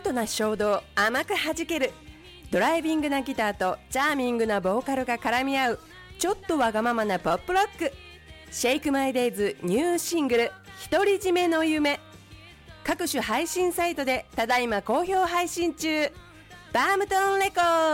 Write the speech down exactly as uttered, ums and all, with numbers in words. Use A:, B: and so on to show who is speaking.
A: トな衝動甘く弾ける、ドライビングなギターとチャーミングなボーカルが絡み合うちょっとわがままなポップロック。シェイクマイデイズニューシングル独り占めの夢、各種配信サイトでただいま好評配信中。バームトンレコード。